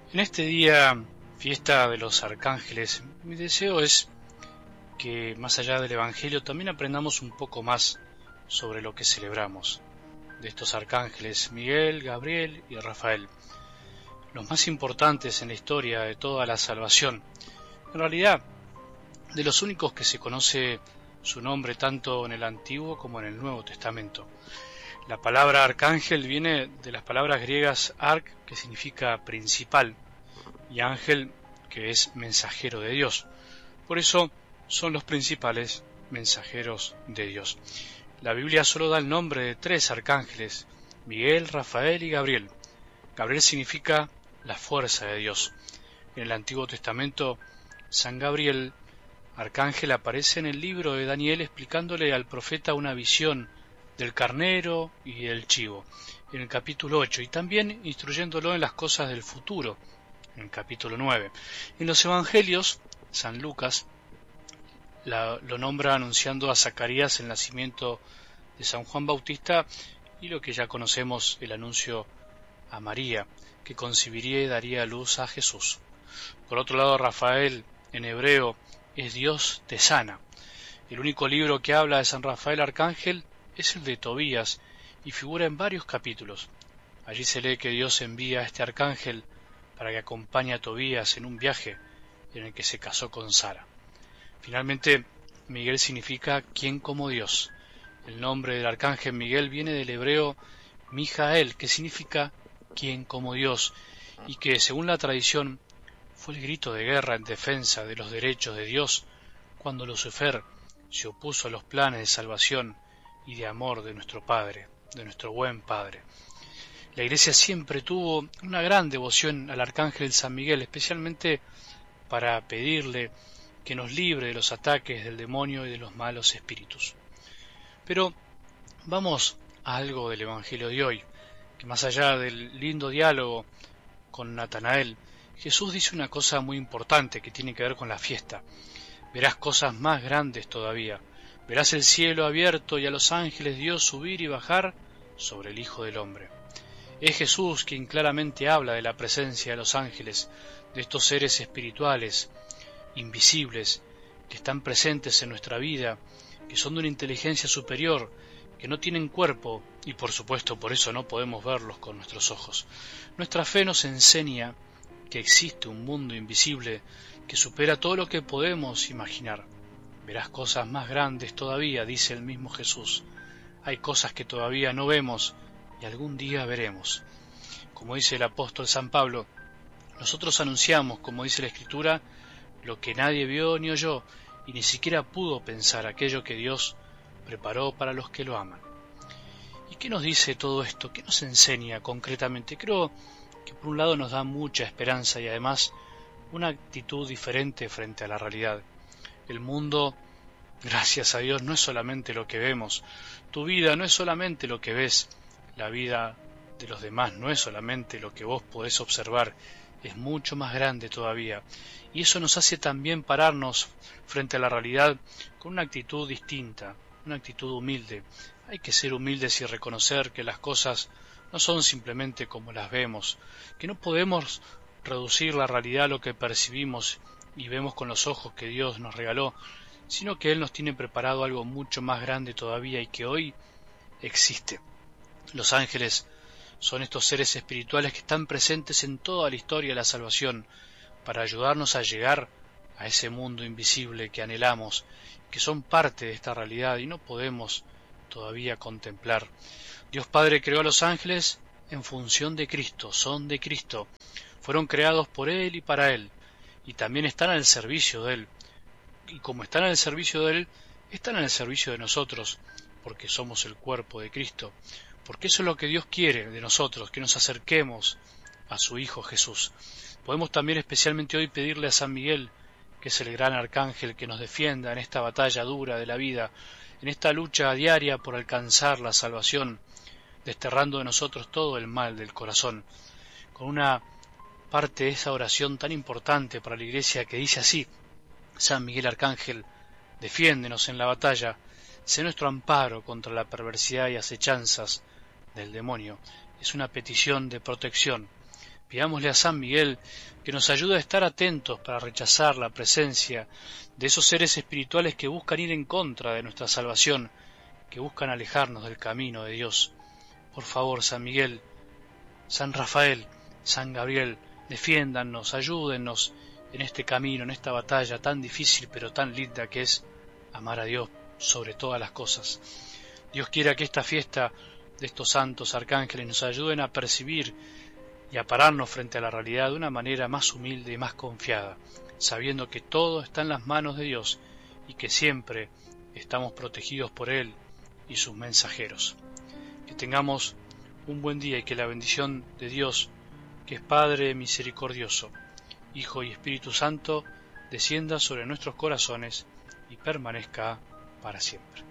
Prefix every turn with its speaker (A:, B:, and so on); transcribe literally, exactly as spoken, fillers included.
A: En este día, fiesta de los arcángeles, mi deseo es que, más allá del Evangelio, también aprendamos un poco más sobre lo que celebramos, de estos arcángeles Miguel, Gabriel y Rafael, los más importantes en la historia de toda la salvación. En realidad, de los únicos que se conoce su nombre tanto en el Antiguo como en el Nuevo Testamento. La palabra arcángel viene de las palabras griegas arc, que significa principal, y ángel, que es mensajero de Dios. Por eso son los principales mensajeros de Dios. La Biblia solo da el nombre de tres arcángeles: Miguel, Rafael y Gabriel. Gabriel significa la fuerza de Dios. En el Antiguo Testamento, San Gabriel, arcángel, aparece en el libro de Daniel explicándole al profeta una visión del carnero y del chivo, en el capítulo ocho, y también instruyéndolo en las cosas del futuro, en el capítulo nueve. En los Evangelios, San Lucas la, lo nombra anunciando a Zacarías el nacimiento de San Juan Bautista y lo que ya conocemos, el anuncio a María, que concibiría y daría a luz a Jesús. Por otro lado, Rafael, en hebreo, es Dios te sana. El único libro que habla de San Rafael Arcángel es el de Tobías y figura en varios capítulos. Allí se lee que Dios envía a este arcángel para que acompañe a Tobías en un viaje en el que se casó con Sara. Finalmente, Miguel significa quien como Dios. El nombre del arcángel Miguel viene del hebreo Mijael, que significa quien como Dios, y que, según la tradición, fue el grito de guerra en defensa de los derechos de Dios cuando Lucifer se opuso a los planes de salvación y de amor de nuestro Padre, de nuestro buen Padre. La Iglesia siempre tuvo una gran devoción al arcángel San Miguel, especialmente para pedirle que nos libre de los ataques del demonio y de los malos espíritus. Pero vamos a algo del Evangelio de hoy, que más allá del lindo diálogo con Natanael, Jesús dice una cosa muy importante que tiene que ver con la fiesta. Verás cosas más grandes todavía. Verás el cielo abierto y a los ángeles Dios subir y bajar sobre el Hijo del Hombre. Es Jesús quien claramente habla de la presencia de los ángeles, de estos seres espirituales, invisibles, que están presentes en nuestra vida, que son de una inteligencia superior, que no tienen cuerpo y por supuesto por eso no podemos verlos con nuestros ojos. Nuestra fe nos enseña que existe un mundo invisible que supera todo lo que podemos imaginar. Verás cosas más grandes todavía, dice el mismo Jesús. Hay cosas que todavía no vemos y algún día veremos. Como dice el apóstol San Pablo, nosotros anunciamos, como dice la Escritura, lo que nadie vio ni oyó y ni siquiera pudo pensar aquello que Dios preparó para los que lo aman. ¿Y qué nos dice todo esto? ¿Qué nos enseña concretamente? Creo que por un lado nos da mucha esperanza y además una actitud diferente frente a la realidad. El mundo, gracias a Dios, no es solamente lo que vemos. Tu vida no es solamente lo que ves. La vida de los demás no es solamente lo que vos podés observar. Es mucho más grande todavía. Y eso nos hace también pararnos frente a la realidad con una actitud distinta, una actitud humilde. Hay que ser humildes y reconocer que las cosas no son simplemente como las vemos, que no podemos reducir la realidad a lo que percibimos y vemos con los ojos que Dios nos regaló, sino que Él nos tiene preparado algo mucho más grande todavía y que hoy existe. Los ángeles son estos seres espirituales que están presentes en toda la historia de la salvación para ayudarnos a llegar a ese mundo invisible que anhelamos, que son parte de esta realidad y no podemos todavía contemplar. Dios Padre creó a los ángeles en función de Cristo, son de Cristo, fueron creados por Él y para Él, y también están al servicio de Él. Y como están al servicio de Él, están al servicio de nosotros, porque somos el cuerpo de Cristo, porque eso es lo que Dios quiere de nosotros, que nos acerquemos a su Hijo Jesús. Podemos también especialmente hoy pedirle a San Miguel, que es el gran arcángel que nos defienda en esta batalla dura de la vida, en esta lucha diaria por alcanzar la salvación, desterrando de nosotros todo el mal del corazón, con una parte de esa oración tan importante para la Iglesia que dice así: San Miguel Arcángel, defiéndenos en la batalla, sé nuestro amparo contra la perversidad y acechanzas del demonio. Es una petición de protección. Pidámosle a San Miguel que nos ayude a estar atentos para rechazar la presencia de esos seres espirituales que buscan ir en contra de nuestra salvación, que buscan alejarnos del camino de Dios. Por favor, San Miguel, San Rafael, San Gabriel, defiéndannos, ayúdennos en este camino, en esta batalla tan difícil pero tan linda que es amar a Dios sobre todas las cosas. Dios quiera que esta fiesta de estos santos arcángeles nos ayuden a percibir y a pararnos frente a la realidad de una manera más humilde y más confiada, sabiendo que todo está en las manos de Dios y que siempre estamos protegidos por Él y sus mensajeros. Que tengamos un buen día y que la bendición de Dios, que es Padre misericordioso, Hijo y Espíritu Santo, descienda sobre nuestros corazones y permanezca para siempre.